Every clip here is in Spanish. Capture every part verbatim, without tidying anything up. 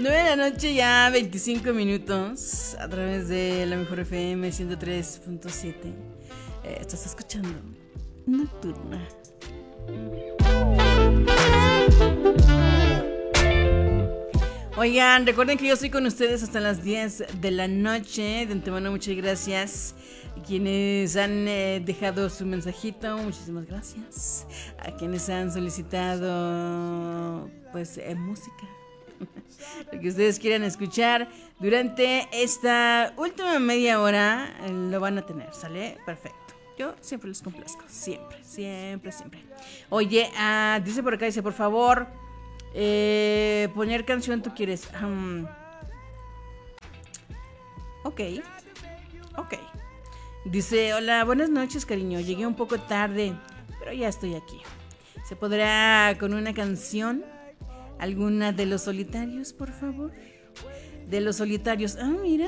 nueve de la noche, ya veinticinco minutos, a través de la Mejor F M ciento tres punto siete. Eh, estás escuchando Nocturna. Oigan, recuerden que yo estoy con ustedes hasta las diez de la noche. De antemano, muchas gracias. Quienes han eh, dejado su mensajito, muchísimas gracias. A quienes han solicitado, pues, eh, música. Lo que ustedes quieran escuchar durante esta última media hora, eh, lo van a tener, ¿sale? Perfecto. Yo siempre les complazco, siempre, siempre, siempre. Oye, uh, dice por acá, dice, por favor, eh, poner canción tú quieres. Um, ok, ok. Dice, hola, buenas noches, cariño. Llegué un poco tarde, pero ya estoy aquí. ¿Se podrá con una canción? ¿Alguna de Los Solitarios, por favor? De Los Solitarios. Ah, mira.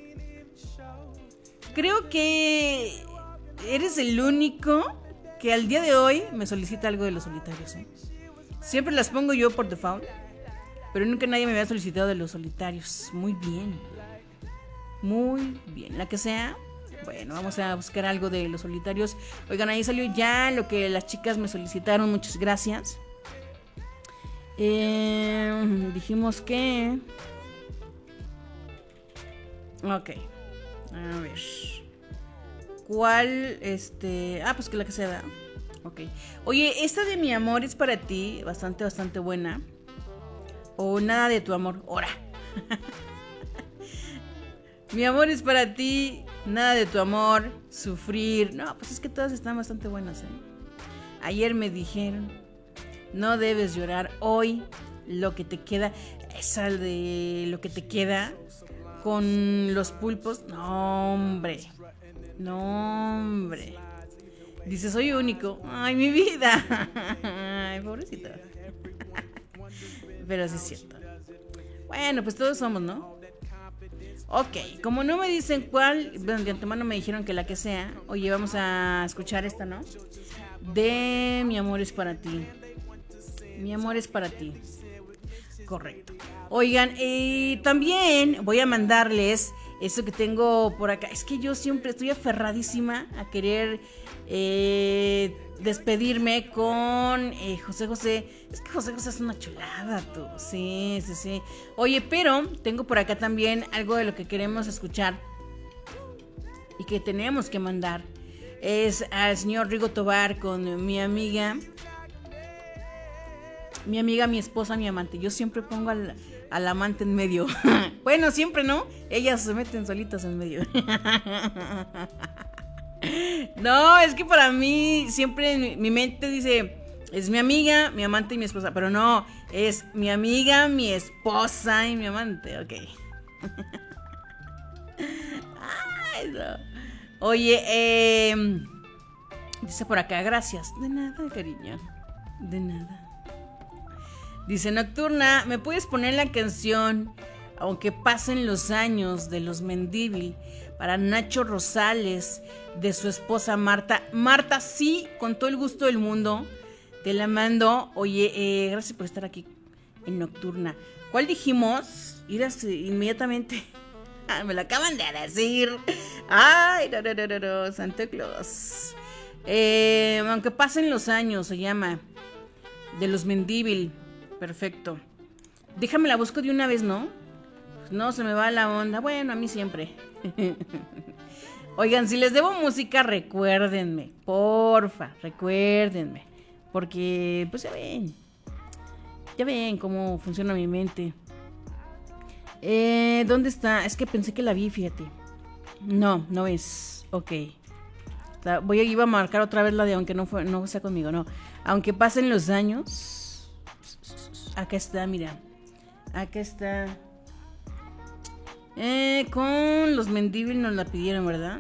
Creo que eres el único que al día de hoy me solicita algo de Los Solitarios, ¿eh? Siempre las pongo yo por default, pero nunca nadie me había solicitado de Los Solitarios. Muy bien. Muy bien. La que sea. Bueno, vamos a buscar algo de Los Solitarios. Oigan, ahí salió ya lo que las chicas me solicitaron. Muchas gracias. Eh, dijimos que... Ok. A ver. ¿Cuál? Este... Ah, pues que la que sea. Ok. Oye, esta de Mi Amor es para ti. Bastante, bastante buena. O Nada de Tu Amor. Ora. Mi amor es para ti. Nada de Tu Amor. Sufrir. No, pues es que todas están bastante buenas, ¿eh? Ayer me dijeron, no debes llorar. Hoy, Lo que te queda. Esa de Lo que te queda con Los Pulpos. No, hombre. No, hombre. Dice, soy único. Ay, mi vida. Ay, pobrecito. Pero sí es cierto. Bueno, pues todos somos, ¿no? Ok, como no me dicen cuál, bueno, de antemano me dijeron que la que sea. Oye, vamos a escuchar esta, ¿no? De Mi Amor es para ti. Mi amor es para ti. Correcto. Oigan, y también voy a mandarles eso que tengo por acá. Es que yo siempre estoy aferradísima a querer eh, despedirme con eh, José José. Es que José José es una chulada, tú. Sí, sí, sí. Oye, pero tengo por acá también algo de lo que queremos escuchar y que tenemos que mandar. Es al señor Rigo Tobar con Mi Amiga. Mi amiga, mi esposa, mi amante. Yo siempre pongo al, al amante en medio. Bueno, siempre, ¿no? Ellas se meten solitas en medio. No, es que para mí siempre mi, mi mente dice, es mi amiga, mi amante y mi esposa. Pero no, es mi amiga, mi esposa y mi amante. Ok. Ay, no. Oye, eh, dice por acá, gracias. De nada, cariño. De nada. Dice, Nocturna, ¿me puedes poner la canción Aunque pasen los años de Los Mendívil para Nacho Rosales, de su esposa Marta? Marta, sí, con todo el gusto del mundo. Te la mando. Oye, eh, gracias por estar aquí en Nocturna. ¿Cuál dijimos? Irás inmediatamente. Ah, me lo acaban de decir. Ay, no, no, no, no, no. Santa Claus. Eh, Aunque pasen los años, se llama. De Los Mendívil. Perfecto. Déjame la busco de una vez, ¿no? No, se me va la onda. Bueno, a mí siempre. Oigan, si les debo música, recuérdenme. Porfa, recuérdenme. Porque, pues ya ven. Ya ven cómo funciona mi mente. Eh, ¿dónde está? Es que pensé que la vi, fíjate. No, no es. Ok. Voy a, iba a marcar otra vez la de aunque no, fue, no sea conmigo, no. Aunque pasen los años. Acá está, mira. Acá está. Eh, con Los Mendívil nos la pidieron, ¿verdad?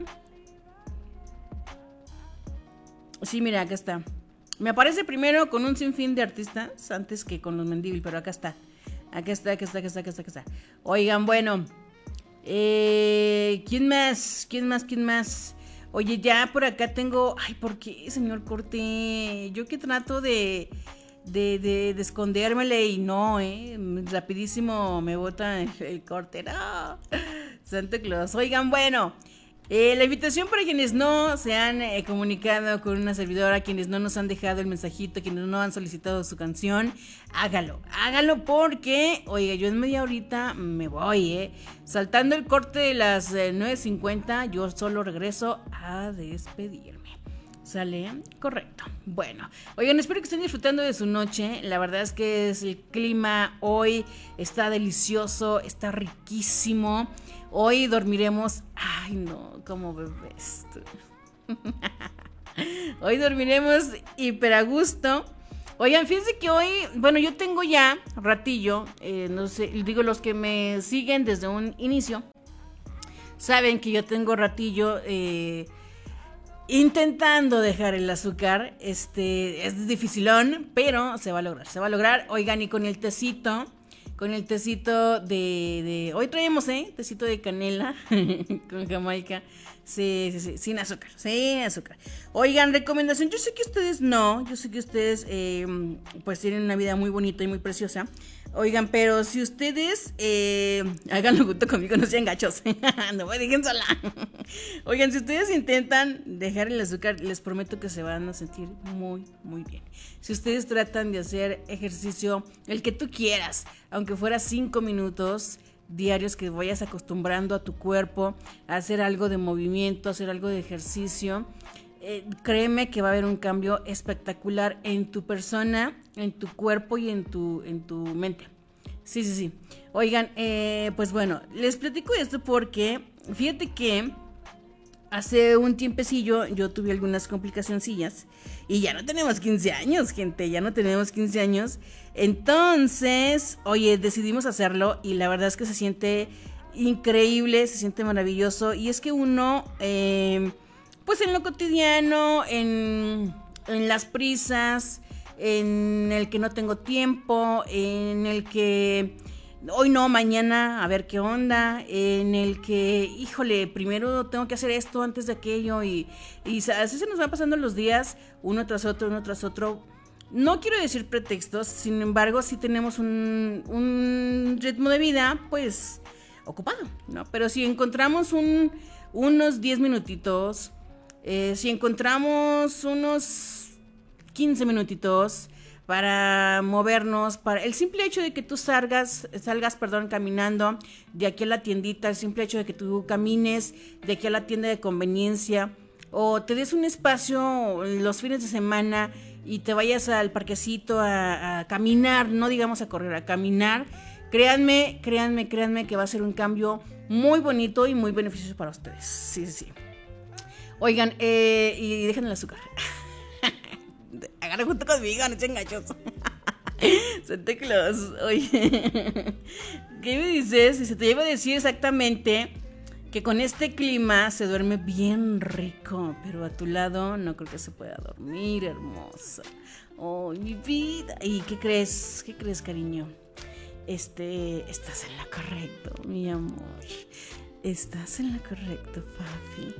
Sí, mira, acá está. Me aparece primero con un sinfín de artistas antes que con Los Mendívil, pero acá está. Acá está, acá está, acá está, acá está, acá está. Oigan, bueno. Eh, ¿Quién más? ¿Quién más? ¿Quién más? Oye, ya por acá tengo... Ay, ¿por qué, señor Corte? Yo que trato de... de, de, de escondérmele y no, eh, rapidísimo me bota el, el corte, no, Santa Claus. Oigan, bueno, eh, la invitación para quienes no se han eh, comunicado con una servidora, quienes no nos han dejado el mensajito, quienes no han solicitado su canción, hágalo, hágalo porque, oiga, yo en media horita me voy, eh, saltando el corte de las eh, nueve cincuenta, yo solo regreso a despedirme. ¿Sale? Correcto. Bueno, oigan, espero que estén disfrutando de su noche. La verdad es que es el clima hoy está delicioso, está riquísimo. Hoy dormiremos. Ay, no, como bebés. Hoy dormiremos hiper a gusto. Oigan, fíjense que hoy, bueno, yo tengo ya ratillo, eh, no sé, digo, los que me siguen desde un inicio, saben que yo tengo ratillo eh, intentando dejar el azúcar. Este es dificilón, pero se va a lograr, se va a lograr. Oigan, y con el tecito, con el tecito de, de hoy traemos, eh, tecito de canela con jamaica, sí, sí, sí, sin azúcar, sin azúcar. Oigan, recomendación, yo sé que ustedes no, yo sé que ustedes eh, pues tienen una vida muy bonita y muy preciosa. Oigan, pero si ustedes eh, háganlo junto conmigo, no sean gachos, no me dejen sola. Oigan, si ustedes intentan dejar el azúcar, les prometo que se van a sentir muy, muy bien. Si ustedes tratan de hacer ejercicio, el que tú quieras, aunque fuera cinco minutos diarios, que vayas acostumbrando a tu cuerpo a hacer algo de movimiento, a hacer algo de ejercicio, eh, créeme que va a haber un cambio espectacular en tu persona, en tu cuerpo y en tu, en tu mente. Sí, sí, sí. Oigan, eh, pues bueno, les platico esto porque fíjate que hace un tiempecillo yo tuve algunas complicacioncillas y ya no tenemos quince años, gente, ya no tenemos quince años. Entonces, oye, decidimos hacerlo y la verdad es que se siente increíble, se siente maravilloso. Y es que uno, eh, pues en lo cotidiano, en, en las prisas, en el que no tengo tiempo, en el que hoy no, mañana a ver qué onda, en el que, híjole, primero tengo que hacer esto antes de aquello y, y así se nos van pasando los días, uno tras otro, uno tras otro. No quiero decir pretextos, sin embargo, sí tenemos un, un ritmo de vida, pues, ocupado, ¿no? Pero si encontramos un, unos diez minutitos, eh, si encontramos unos quince minutitos para movernos, para el simple hecho de que tú salgas, salgas, perdón, caminando de aquí a la tiendita, el simple hecho de que tú camines de aquí a la tienda de conveniencia, o te des un espacio los fines de semana y te vayas al parquecito a, a caminar, no digamos a correr, a caminar, créanme, créanme, créanme que va a ser un cambio muy bonito y muy beneficioso para ustedes. Sí, sí, sí. Oigan, eh, y dejen el azúcar. Agarren junto conmigo, no sean gachos. Santa Claus, oye, ¿qué me dices? Y se te iba a decir exactamente que con este clima se duerme bien rico, pero a tu lado no creo que se pueda dormir, hermosa. Oh, mi vida. ¿Y qué crees? ¿Qué crees, cariño? Este, estás en lo correcto, mi amor. Estás en lo correcto, papi.